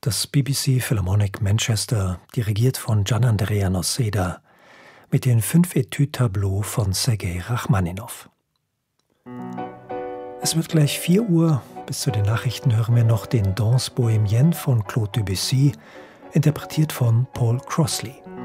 das BBC Philharmonic Manchester, dirigiert von Gianandrea Noseda, mit den 5 Etüde-Tableaux von Sergei Rachmaninow. Es wird gleich 4 Uhr. Bis zu den Nachrichten hören wir noch den Danse Bohémienne von Claude Debussy, interpretiert von Paul Crossley.